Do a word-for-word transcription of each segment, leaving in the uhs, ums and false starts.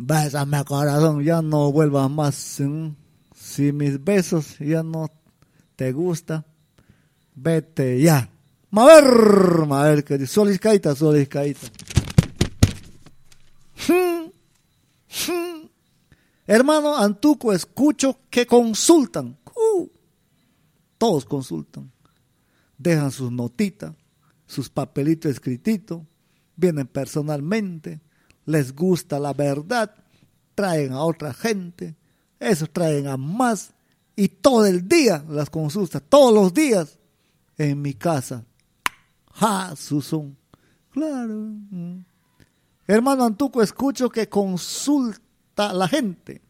Bésame corazón, ya no vuelvas más. ¿eh? Si mis besos ya no te gusta, vete ya. A ver, a ver, que soliscaita, soliscaita. Hmm, hmm. Hermano Antuco, escucho que consultan. Uh, todos consultan. Dejan sus notitas, sus papelitos escrititos, vienen personalmente, les gusta la verdad, traen a otra gente, esos traen a más, y todo el día las consultas, todos los días, en mi casa. ¡Ja! Susón. Claro. Mm. Hermano Antuco, escucho que consulta a la gente.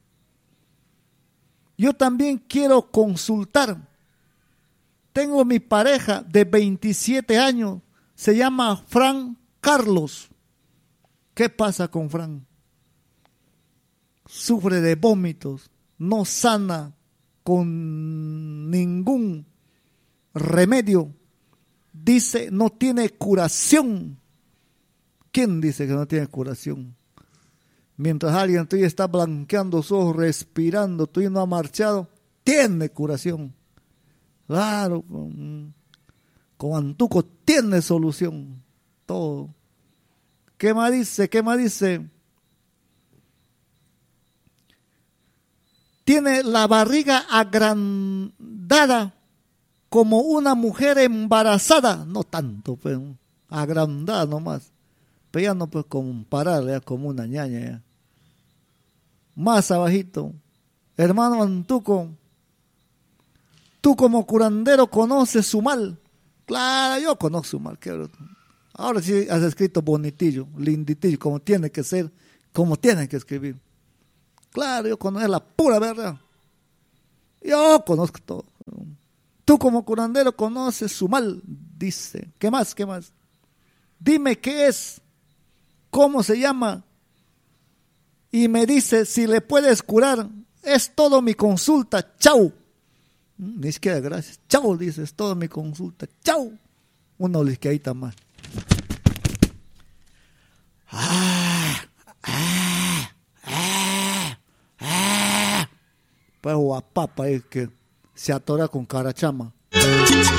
Yo también quiero consultar. Tengo mi pareja de veintisiete años, se llama Fran Carlos. ¿Qué pasa con Fran? Sufre de vómitos, no sana con ningún remedio. Dice, no tiene curación. ¿Quién dice que no tiene curación? Mientras alguien tuyo está blanqueando sus ojos, respirando, tuyo no ha marchado, tiene curación. Claro, con, con Antuco tiene solución. Todo. ¿Qué más dice? ¿Qué más dice? Tiene la barriga agrandada como una mujer embarazada. No tanto, pero agrandada nomás. Pero ya no puedo compararle ya como una ñaña. Ya. Más abajito. Hermano Antuco, tú como curandero conoces su mal. Claro, yo conozco su mal. Ahora sí has escrito bonitillo, linditillo, como tiene que ser, como tiene que escribir. Claro, yo conozco la pura verdad. Yo conozco todo. Tú como curandero conoces su mal, dice. ¿Qué más? ¿Qué más? Dime qué es, cómo se llama. Y me dice si le puedes curar. Es todo mi consulta. Chau. Ni siquiera gracias. Chau, dice, es todo mi consulta. Chau. Una olisqueadita más. Ah, ah, ah, ah. Pues guapapa es que se atora con carachama.